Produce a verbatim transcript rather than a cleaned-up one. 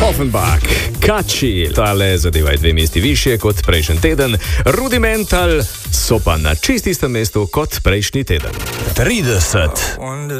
Offenbach, Kači, tale zadeva je dve mesti više kot prejšnji teden, Rudimental so pa na čist istem mestu kot prejšnji teden. trideset.